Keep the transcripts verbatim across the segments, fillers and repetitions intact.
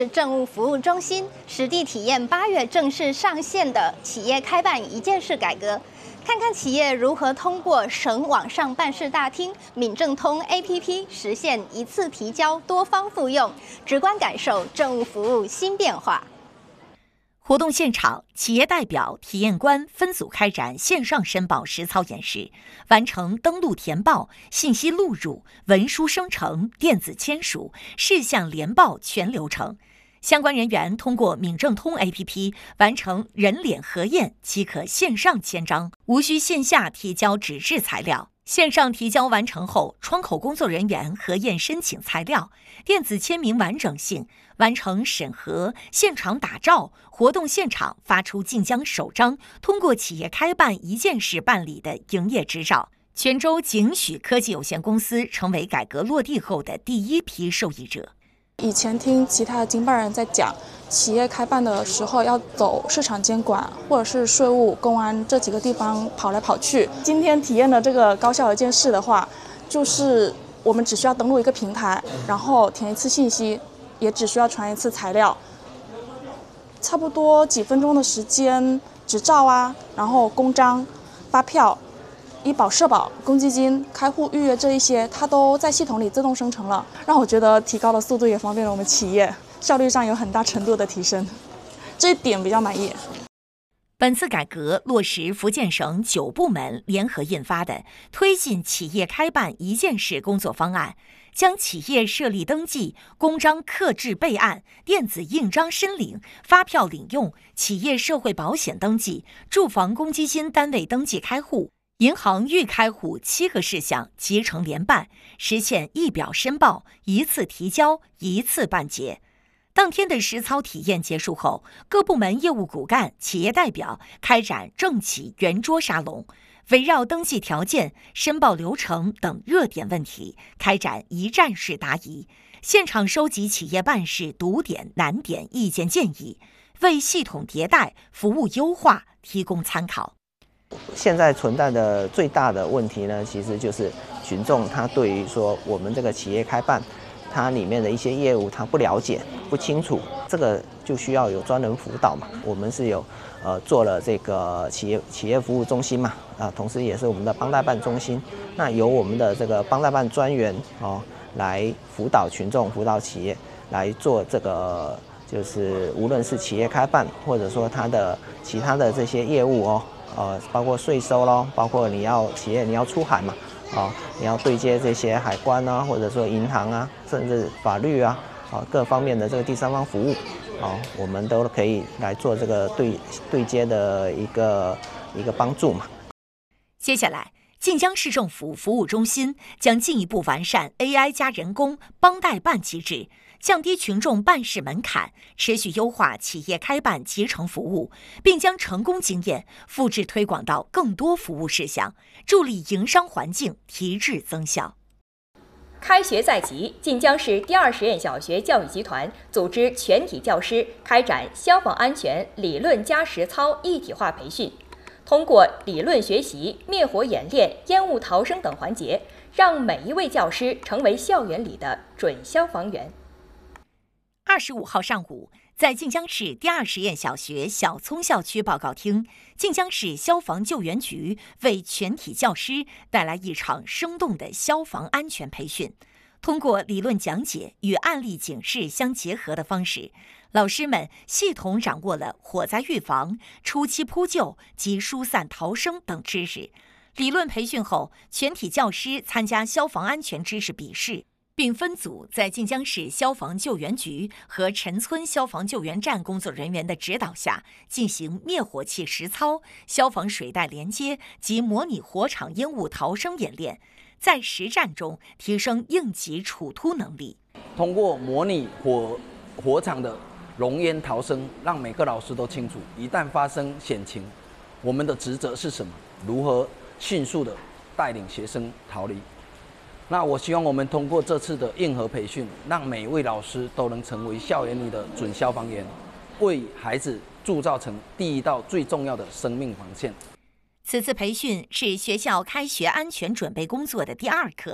政务服务中心实地体验八月正式上线的企业开办一件事改革，看看企业如何通过省网上办事大厅、闽政通 A P P 实现一次提交、多方复用，直观感受政务服务新变化。 活动现场，企业代表、体验官分组开展线上申报实操演示，完成登录填报、信息录入、文书生成、电子签署、事项联报全流程。相关人员通过闽政通 A P P 完成人脸核验即可线上签章，无需线下提交纸质材料。线上提交完成后，窗口工作人员核验申请材料，电子签名完整性，完成审核，现场打照，活动现场发出晋江首张通过企业开办一件事办理的营业执照。泉州景许科技有限公司成为改革落地后的第一批受益者。 以前听其他的经办人在讲，企业开办的时候要走市场监管或者是税务、公安这几个地方跑来跑去。今天体验的这个高效一件事的话，就是我们只需要登录一个平台，然后填一次信息，也只需要传一次材料，差不多几分钟的时间，执照啊，然后公章、发票、医保、社保、公积金、开户预约这一些，它都在系统里自动生成了，让我觉得提高了速度，也方便了我们企业，效率上有很大程度的提升，这一点比较满意。 本次改革落实福建省九部门联合印发的《推进企业开办一件事工作方案》，将企业设立登记、公章刻制备案、电子印章申领、发票领用、企业社会保险登记、住房公积金单位登记开户、银行预开户七个事项集成联办，实现一表申报、一次提交、一次办结。当天的实操体验结束后，各部门业务骨干、企业代表开展政企圆桌沙龙，围绕登记条件、申报流程等热点问题开展一站式答疑，现场收集企业办事堵点、难点意见建议，为系统迭代、服务优化提供参考。 现在存在的最大的问题呢，其实就是群众他对于说我们这个企业开办，它里面的一些业务他不了解、不清楚，这个就需要有专人辅导嘛。我们是有呃做了这个企业企业服务中心嘛，啊，同时也是我们的帮代办中心。那由我们的这个帮代办专员哦来辅导群众、辅导企业来做这个，就是无论是企业开办，或者说它的其他的这些业务哦。呃，包括税收咯，包括你要企业你要出海嘛，啊、哦，你要对接这些海关啊，或者说银行啊，甚至法律啊，啊、哦、各方面的这个第三方服务，啊、哦，我们都可以来做这个对对接的一个一个帮助嘛。 接下来，晋江市政府服务中心将进一步完善 A I 加人工帮代办机制，降低群众办事门槛，持续优化企业开办集成服务，并将成功经验复制推广到更多服务事项，助力营商环境提质增效。 开学在即，晋江市第二实验小学教育集团组织全体教师开展消防安全理论加实操一体化培训，通过理论学习、灭火演练、烟雾逃生等环节，让每一位教师成为校园里的准消防员。 二十五号上午，在晋江市第二实验小学小聪校区报告厅，晋江市消防救援局为全体教师带来一场生动的消防安全培训。通过理论讲解与案例警示相结合的方式，老师们系统掌握了火灾预防、初期扑救及疏散逃生等知识。理论培训后，全体教师参加消防安全知识笔试，并分组在晋江市消防救援局和陈村消防救援站工作人员的指导下，进行灭火器实操、消防水带连接及模拟火场烟雾逃生演练，在实战中提升应急处突能力。 通过模拟火火场的熔烟逃生，让每个老师都清楚，一旦发生险情，我们的职责是什么，如何迅速的带领学生逃离。那我希望我们通过这次的硬核培训，让每位老师都能成为校园里的准消防员，为孩子铸造成第一道最重要的生命防线。 此次培训是学校开学安全准备工作的第二课。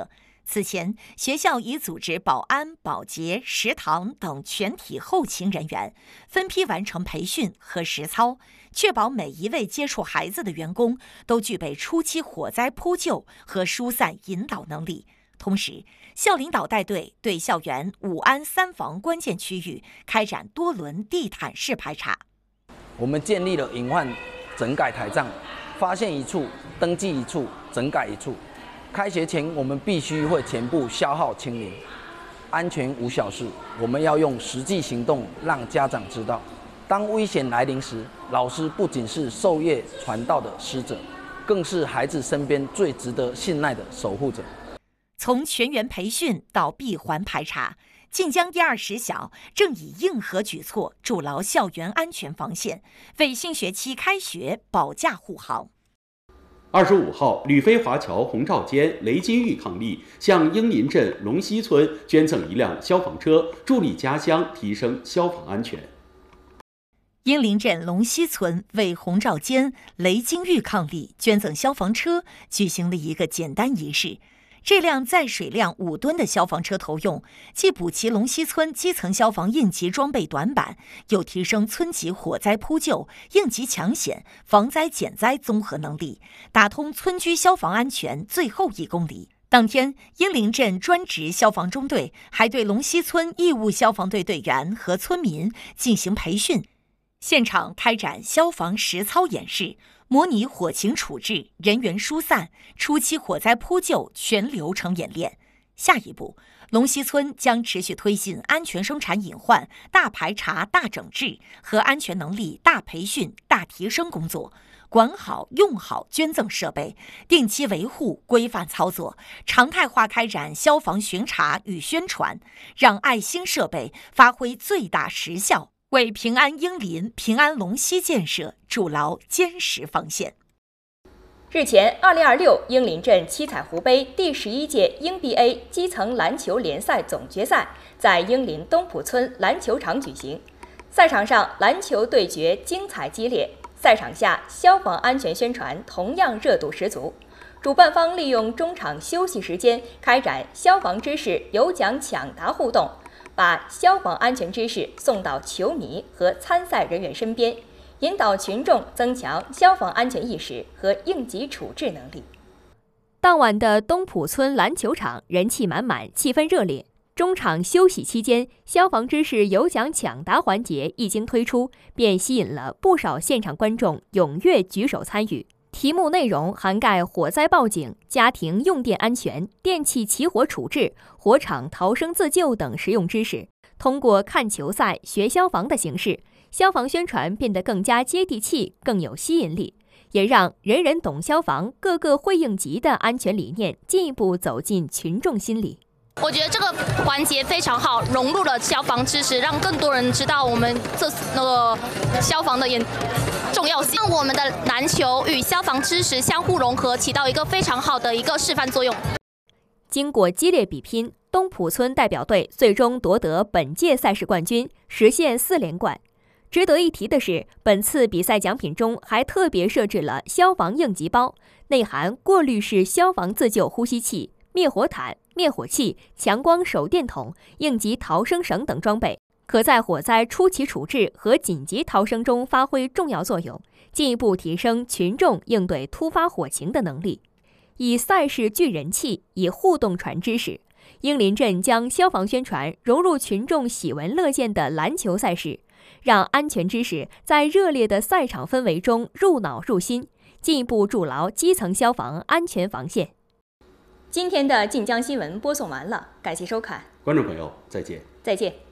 此前，学校已组织保安、保洁、食堂等全体后勤人员分批完成培训和实操，确保每一位接触孩子的员工都具备初期火灾扑救和疏散引导能力。同时，校领导带队对校园五安三防关键区域开展多轮地毯式排查。 我们建立了隐患整改台账，发现一处登记一处，整改一处。开学前，我们必须会全部消耗清零，安全无小事。我们要用实际行动让家长知道，当危险来临时，老师不仅是授业传道的师者，更是孩子身边最值得信赖的守护者。 从全员培训到闭环排查，晋江第二十小正以硬核举措筑牢校园安全防线，为新学期开学保驾护航。 二十五号，吕飞华侨洪兆坚、雷金玉伉俪向英林镇龙溪村捐赠一辆消防车，助力家乡提升消防安全。 英林镇龙溪村为洪兆坚、雷金玉伉俪捐赠消防车，举行了一个简单仪式。这辆载水量五吨的消防车投用，既补齐龙溪村基层消防应急装备短板，又提升村级火灾扑救、应急抢险、防灾减灾综合能力，打通村居消防安全最后一公里。当天，英林镇专职消防中队还对龙溪村义务消防队队员和村民进行培训，现场开展消防实操演示，模拟火情处置、人员疏散、初期火灾扑救全流程演练。下一步，龙溪村将持续推进安全生产隐患大排查、大整治和安全能力大培训、大提升工作，管好用好捐赠设备，定期维护、规范操作，常态化开展消防巡查与宣传，让爱心设备发挥最大实效，为平安英林、平安龙溪建设筑牢坚实防线。 日前，二零二六英林镇七彩湖杯第十一届英 B A 基层篮球联赛总决赛在英林东浦村篮球场举行。赛场上，篮球对决精彩激烈；赛场下，消防安全宣传同样热度十足。主办方利用中场休息时间开展消防知识有奖抢答互动，把消防安全知识送到球迷和参赛人员身边，引导群众增强消防安全意识和应急处置能力。 当晚的东浦村篮球场人气满满，气氛热烈。中场休息期间，消防知识有奖抢答环节一经推出，便吸引了不少现场观众踊跃举手参与。题目内容涵盖火灾报警、家庭用电安全、电器起火处置、火场逃生自救等实用知识。通过看球赛、学消防的形式，消防宣传变得更加接地气、更有吸引力，也让人人懂消防、个个会应急的安全理念进一步走进群众心里。 我觉得这个环节非常好，融入了消防知识，让更多人知道我们这那个消防的严重要性，让我们的篮球与消防知识相互融合，起到一个非常好的一个示范作用。 经过激烈比拼，东浦村代表队最终夺得本届赛事冠军，实现四连冠。值得一提的是，本次比赛奖品中还特别设置了消防应急包，内含过滤式消防自救呼吸器、灭火毯、灭火器、强光手电筒、应急逃生绳等装备，可在火灾初期处置和紧急逃生中发挥重要作用，进一步提升群众应对突发火情的能力。以赛事聚人气，以互动传知识，英林镇将消防宣传融入群众喜闻乐见的篮球赛事，让安全知识在热烈的赛场氛围中入脑入心，进一步筑牢基层消防安全防线。 今天的晋江新闻播送完了，感谢收看， 观众朋友再见。 再见。